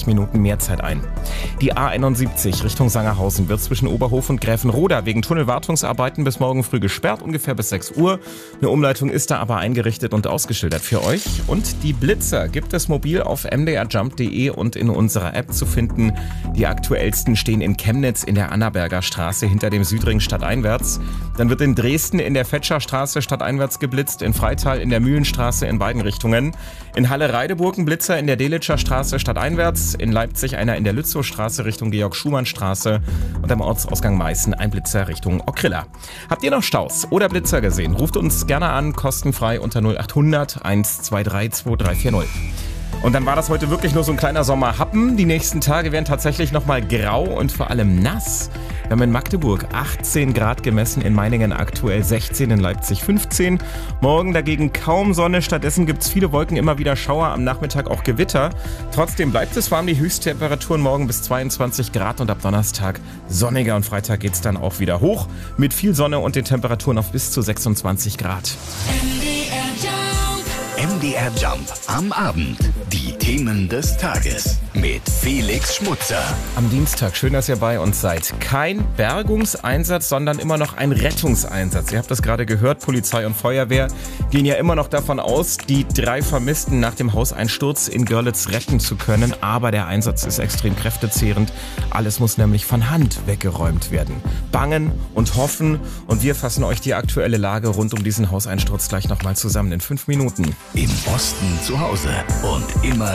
20 Minuten mehr Zeit ein. Die A71 Richtung Sangerhausen wird zwischen Oberhof und Gräfenroda wegen Tunnelwartungsarbeiten bis morgen früh gesperrt, ungefähr bis 6 Uhr. Eine Umleitung ist da aber eingerichtet und ausgeschildert für euch. Und die Blitzer gibt es mobil auf mdrjump.de und in unserer App zu finden. Die aktuellsten stehen in Chemnitz in der Annaberger Straße hinter dem Südring stadteinwärts. Dann wird in Dresden in der Fetscherstraße stadteinwärts geblitzt, in Freital in der Mühlenstraße in beiden Richtungen. In Halle-Reideburg ein Blitzer in der Delitscher Straße stadteinwärts, in Leipzig einer in der Lützowstraße Richtung Georg-Schumann-Straße und am Ortsausgang Meißen ein Blitzer Richtung Okrilla. Habt ihr noch Staus oder Blitzer gesehen? Ruft uns gerne an, kostenfrei unter 0800 123 2340. Und dann war das heute wirklich nur so ein kleiner Sommerhappen. Die nächsten Tage werden tatsächlich nochmal grau und vor allem nass. Wir haben in Magdeburg 18 Grad gemessen, in Meiningen aktuell 16, in Leipzig 15. Morgen dagegen kaum Sonne, stattdessen gibt es viele Wolken, immer wieder Schauer, am Nachmittag auch Gewitter. Trotzdem bleibt es warm, die Höchsttemperaturen morgen bis 22 Grad und ab Donnerstag sonniger und Freitag geht es dann auch wieder hoch mit viel Sonne und den Temperaturen auf bis zu 26 Grad. MDR Jump am Abend. Die Themen des Tages mit Felix Schmutzer. Am Dienstag, schön, dass ihr bei uns seid. Kein Bergungseinsatz, sondern immer noch ein Rettungseinsatz. Ihr habt das gerade gehört, Polizei und Feuerwehr gehen ja immer noch davon aus, die 3 Vermissten nach dem Hauseinsturz in Görlitz retten zu können. Aber der Einsatz ist extrem kräftezehrend. Alles muss nämlich von Hand weggeräumt werden. Bangen und hoffen und wir fassen euch die aktuelle Lage rund um diesen Hauseinsturz gleich nochmal zusammen in 5 Minuten. Im Osten zu Hause und immer